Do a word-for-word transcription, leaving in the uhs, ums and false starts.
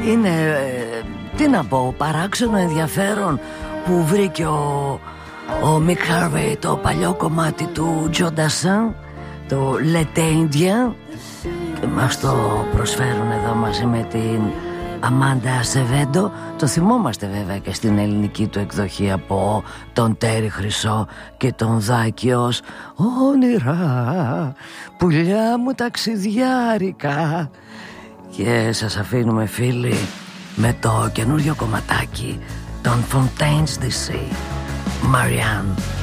Είναι, ε, τι να πω, παράξενο ενδιαφέρον που βρήκε ο, ο Μικ Χάρβεϊ το παλιό κομμάτι του Τζο Ντασάν, το L'été Indien, και μας το προσφέρουν εδώ μαζί με την Αμάντα Ασεβέντο. Το θυμόμαστε βέβαια και στην ελληνική του εκδοχή από τον Τέρι Χρυσό και τον Δάκιος. Όνειρα, πουλιά μου ταξιδιάρικα. Και σας αφήνουμε φίλοι με το καινούριο κομματάκι των Fontaines ντι σι, Marianne.